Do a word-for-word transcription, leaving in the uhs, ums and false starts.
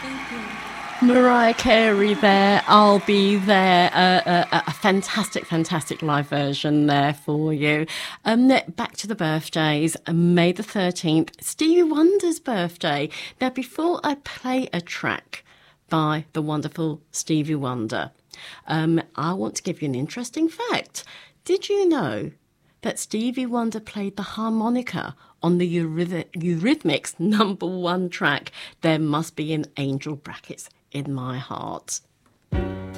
Thank you. Mariah Carey there, I'll Be There, uh, a, a fantastic, fantastic live version there for you. Um, back to the birthdays, May the thirteenth, Stevie Wonder's birthday. Now, before I play a track by the wonderful Stevie Wonder, um, I want to give you an interesting fact. Did you know that Stevie Wonder played the harmonica on the Euryth- Eurythmics number one track, There Must Be an Angel, brackets, in My Heart?